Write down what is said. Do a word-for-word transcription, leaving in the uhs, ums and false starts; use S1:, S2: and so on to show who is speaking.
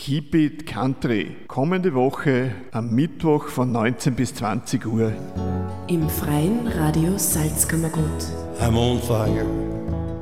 S1: Keep It Country. Kommende Woche am Mittwoch von neunzehn bis zwanzig Uhr.
S2: Im freien Radio Salzkammergut.
S3: I'm on fire.